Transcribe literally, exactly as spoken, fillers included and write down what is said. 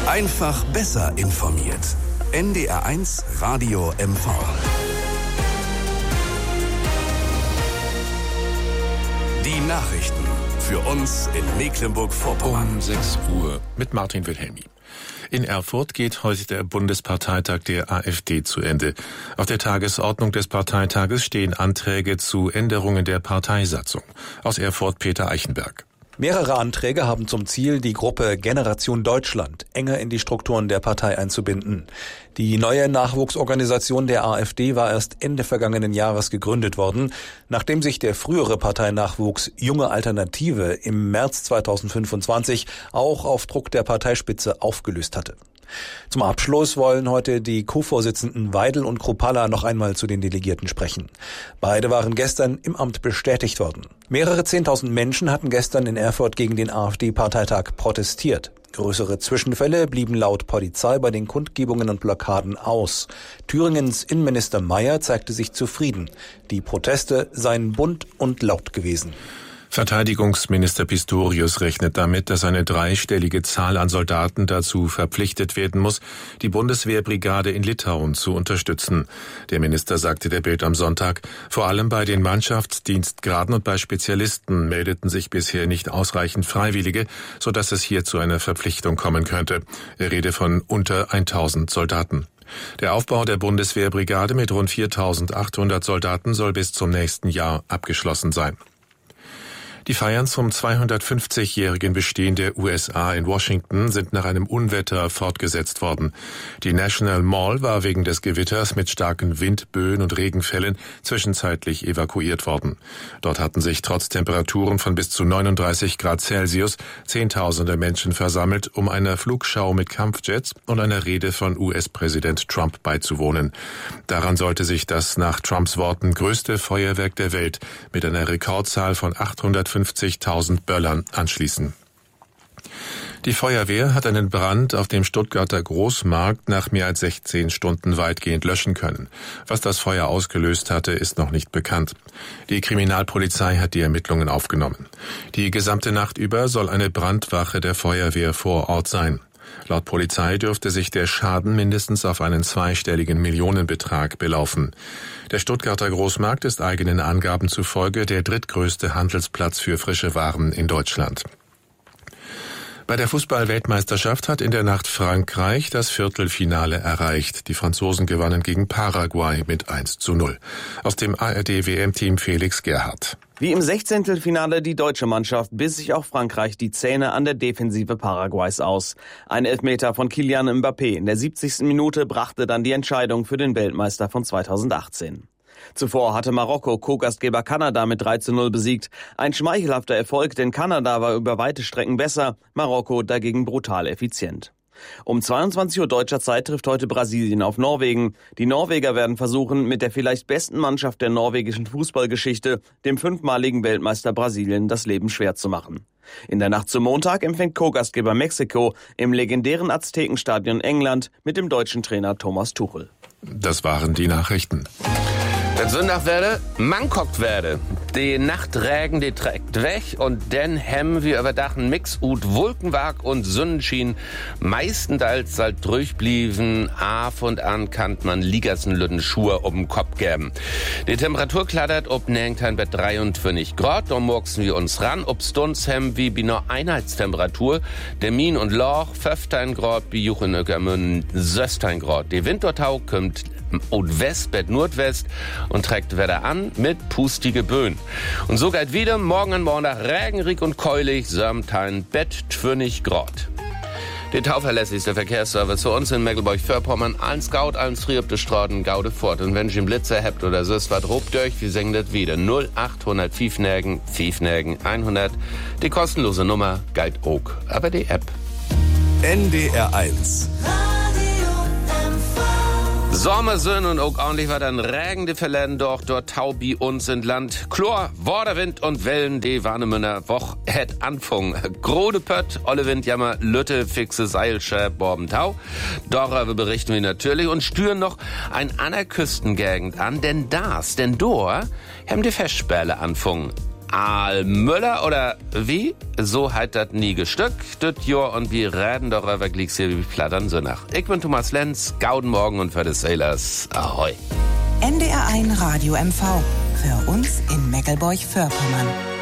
Einfach besser informiert. N D R eins Radio M V. Die Nachrichten für uns in Mecklenburg-Vorpommern. Um sechs Uhr mit Martin Wilhelmi. In Erfurt geht heute der Bundesparteitag der AfD zu Ende. Auf der Tagesordnung des Parteitages stehen Anträge zu Änderungen der Parteisatzung. Aus Erfurt Peter Eichenberg. Mehrere Anträge haben zum Ziel, die Gruppe Generation Deutschland enger in die Strukturen der Partei einzubinden. Die neue Nachwuchsorganisation der AfD war erst Ende vergangenen Jahres gegründet worden, nachdem sich der frühere Parteinachwuchs Junge Alternative im März zweitausendfünfundzwanzig auch auf Druck der Parteispitze aufgelöst hatte. Zum Abschluss wollen heute die Co-Vorsitzenden Weidel und Kruppalla noch einmal zu den Delegierten sprechen. Beide waren gestern im Amt bestätigt worden. Mehrere Zehntausend Menschen hatten gestern in Erfurt gegen den AfD-Parteitag protestiert. Größere Zwischenfälle blieben laut Polizei bei den Kundgebungen und Blockaden aus. Thüringens Innenminister Mayer zeigte sich zufrieden. Die Proteste seien bunt und laut gewesen. Verteidigungsminister Pistorius rechnet damit, dass eine dreistellige Zahl an Soldaten dazu verpflichtet werden muss, die Bundeswehrbrigade in Litauen zu unterstützen. Der Minister sagte der Bild am Sonntag, vor allem bei den Mannschaftsdienstgraden und bei Spezialisten meldeten sich bisher nicht ausreichend Freiwillige, sodass es hier zu einer Verpflichtung kommen könnte. Er rede von unter tausend Soldaten. Der Aufbau der Bundeswehrbrigade mit rund viertausendachthundert Soldaten soll bis zum nächsten Jahr abgeschlossen sein. Die Feiern zum zweihundertfünfzigjährigen Bestehen der U S A in Washington sind nach einem Unwetter fortgesetzt worden. Die National Mall war wegen des Gewitters mit starken Windböen und Regenfällen zwischenzeitlich evakuiert worden. Dort hatten sich trotz Temperaturen von bis zu neununddreißig Grad Celsius Zehntausende Menschen versammelt, um einer Flugschau mit Kampfjets und einer Rede von U S-Präsident Trump beizuwohnen. Daran sollte sich das nach Trumps Worten größte Feuerwerk der Welt mit einer Rekordzahl von achthundertfünfzigtausend Böllern anschließen. Die Feuerwehr hat einen Brand auf dem Stuttgarter Großmarkt nach mehr als sechzehn Stunden weitgehend löschen können. Was das Feuer ausgelöst hatte, ist noch nicht bekannt. Die Kriminalpolizei hat die Ermittlungen aufgenommen. Die gesamte Nacht über soll eine Brandwache der Feuerwehr vor Ort sein. Laut Polizei dürfte sich der Schaden mindestens auf einen zweistelligen Millionenbetrag belaufen. Der Stuttgarter Großmarkt ist eigenen Angaben zufolge der drittgrößte Handelsplatz für frische Waren in Deutschland. Bei der Fußball-Weltmeisterschaft hat in der Nacht Frankreich das Viertelfinale erreicht. Die Franzosen gewannen gegen Paraguay mit eins zu null. Aus dem A R D-W M-Team Felix Gerhardt. Wie im Sechzehntelfinale die deutsche Mannschaft biss sich auch Frankreich die Zähne an der Defensive Paraguays aus. Ein Elfmeter von Kylian Mbappé in der siebzigsten Minute brachte dann die Entscheidung für den Weltmeister von zweitausendachtzehn. Zuvor hatte Marokko Co-Gastgeber Kanada mit drei zu null besiegt. Ein schmeichelhafter Erfolg, denn Kanada war über weite Strecken besser, Marokko dagegen brutal effizient. Um zweiundzwanzig Uhr deutscher Zeit trifft heute Brasilien auf Norwegen. Die Norweger werden versuchen, mit der vielleicht besten Mannschaft der norwegischen Fußballgeschichte, dem fünfmaligen Weltmeister Brasilien, das Leben schwer zu machen. In der Nacht zum Montag empfängt Co-Gastgeber Mexiko im legendären Aztekenstadion England mit dem deutschen Trainer Thomas Tuchel. Das waren die Nachrichten. Wenn Sonntag werde, man guckt werde. Die Nachtregen, die trägt weg und dann haben wir überdachen Mix ut Wolkenwag und Sonnenschien. Meistenteils halt durchblieben, af und an kann man Ligersenlütten Schuhe um den Kopf geben. Die Temperatur klattert ob nächsten bei dreiundzwanzig Grad, da morgen wir uns ran. Ob Stunds haben wie bi nur Einheitstemperatur, der Min und Loch, fünfzehn Grad, bi Juchen Öckermün, sechzehn Grad. Die Wintertau kommt und West, Bett Nordwest und trägt Wetter an mit pustige Böen. Und so geht wieder morgen und morgen regenrig und keulig, samt ein Bett zwölf Grad. Der tauverlässigste Verkehrsservice für uns in Mecklenburg-Vorpommern, allen Scout, allen Strie auf der Straßen, Gaude fort. Und wenn ich einen Blitzer habt oder so, was robt durch, wir singen das wieder. null achthundert fünf Nägen, fünf Nägen, hundert. Die kostenlose Nummer galt auch, aber die App. N D R eins. Sommersön und auch ordentlich war dann regende Verläden doch dort Taubi uns in Land. Chlor, Worderwind und Wellen, die Warnemünner Woch het Anfang. Grode Pött, olle Windjammer, Lütte, fixe Seilsche, Borbentau. Darüber berichten wir natürlich und stüren noch ein aner Küstengegend an, denn das, denn dort haben die Festspiele anfangen. Aal Müller oder wie? So hat das nie gestückt, das Jahr und wir reden doch über Glicks hier wie Plattern Sönnach. Ich bin Thomas Lenz, gauden Morgen und für die Sailors, ahoi. N D R eins Radio M V, für uns in Meckelburg-Vorpommern.